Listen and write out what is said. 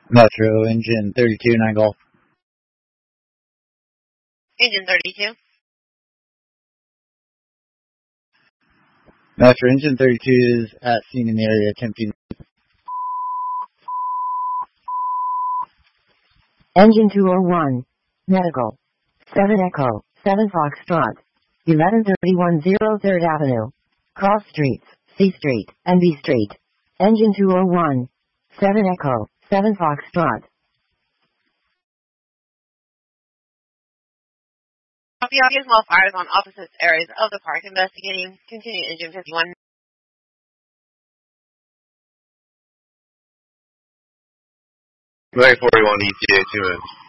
Metro, engine 32, 9 Golf. Engine 32. Metro, engine 32 is at scene in the area attempting. Engine 201. Medical. 7 Echo, 7 Foxtrot. 1131 03rd Avenue. Cross Streets, C Street, and B Street. Engine 201. 7 Echo, 7 Foxtrot. Copy of small fires on opposite areas of the park. Investigating. Continue engine 51. May 41 ETA 2 minutes.